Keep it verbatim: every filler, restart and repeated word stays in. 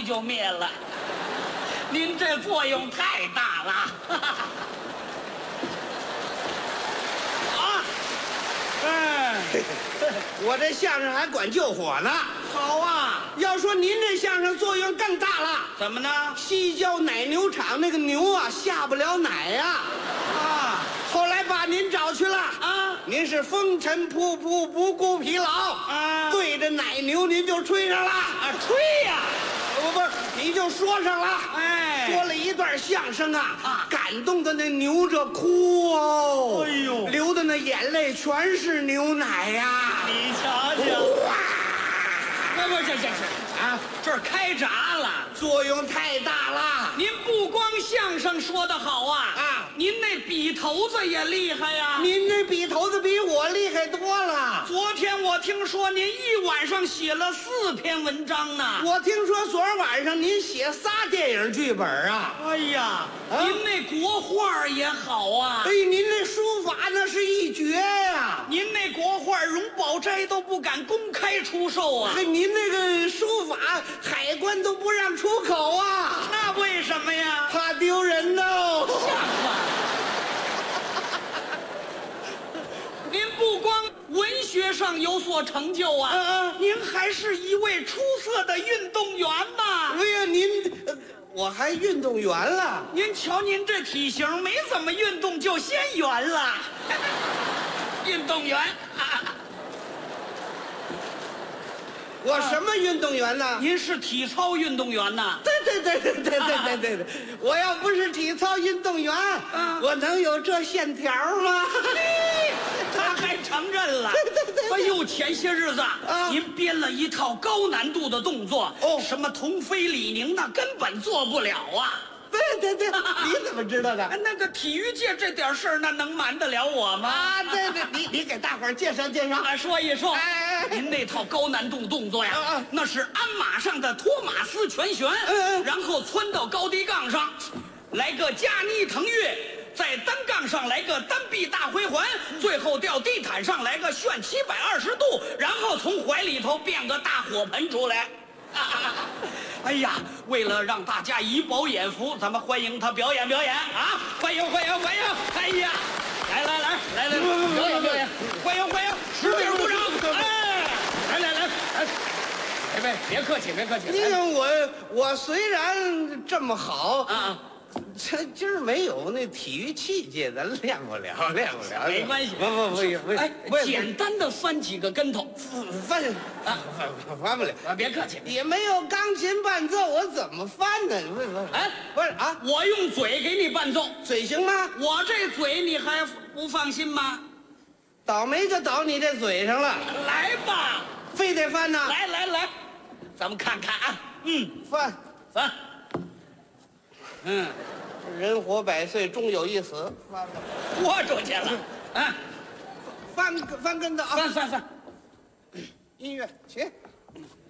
就灭了。您这作用太大了。啊， 哎，我这相声还管救火呢。 好啊。 要说您这相声作用更大了。 怎么呢？ 西郊奶牛场那个牛啊下不了奶呀。 啊， 后来把您找去了啊， 您是风尘仆仆不顾疲劳啊， 对着奶牛您就吹上了啊，吹呀、 不不，你就说上了， 哎， 说了一段相声啊， 啊感动的那牛这哭哦， 哎呦流的那眼泪全是牛奶呀、 你瞧瞧， 哇， 不不，这这这啊，这儿开闸了。 作用太大了。 您不光相声说得好啊， 啊您那笔头子也厉害呀。 您这笔头子比我厉害多了。 昨天我听说您一晚上写了四篇文章呢。 我听说昨儿晚上您写仨电影剧本啊。 哎呀， 啊您那国画也好啊。 哎，您这书法那是一绝呀、 您那国画荣宝斋都不敢公开出售啊。 嘿，您那个书法，海关都不让出口啊， 那为什么呀？ 怕丢人哦。 像话。您不光文学上有所成就啊， 嗯嗯您还是一位出色的运动员呐。 哎呀，您，呃我还运动员了。 您瞧您这体型，没怎么运动就先圆了。运动员，啊、 我什么运动员呢？ 您是体操运动员呐？ 对对对对对对对对对，我要不是体操运动员，我能有这线条吗？ 他还承认了。哎呦，前些日子啊您编了一套高难度的动作， 哦什么童飞李宁那根本做不了啊。 对对对，你怎么知道的？ 哎那个体育界这点事儿，那能瞒得了我吗？ 啊，对对，你你给大伙儿介绍介绍。 啊，说一说， 哎哎哎您那套高难度动作呀， 啊啊那是鞍马上的托马斯拳旋， 嗯嗯然后窜到高低杠上，来个加妮腾跃，在单杠上来个单臂大回环，最后掉地毯上来个旋七百二十度，然后从怀里头变个大火盆出来。哎呀，为了让大家以饱眼福，咱们欢迎他表演表演啊！欢迎欢迎欢迎！哎呀，来来来来来，表演表演，欢迎欢迎，使劲鼓掌！哎，来来来来，别别别客气别客气， 你看我我虽然这么好啊， 这今儿没有那体育器械，咱练不了，练不了。 没关系， 不不不不， 哎不， 简单的翻几个跟头翻啊， 翻翻不了， 啊，别客气。 也没有钢琴伴奏，我怎么翻呢？不是不是， 哎， 不是啊， 我用嘴给你伴奏， 嘴行吗？ 我这嘴你还不放心吗？ 倒霉就倒你这嘴上了， 来吧， 非得翻呢？ 来来来，咱们看看啊，嗯， 翻， 翻，嗯， 人活百岁终有一死，翻吧， 豁出去了，啊， 翻翻跟头啊， 翻翻翻， 音乐起。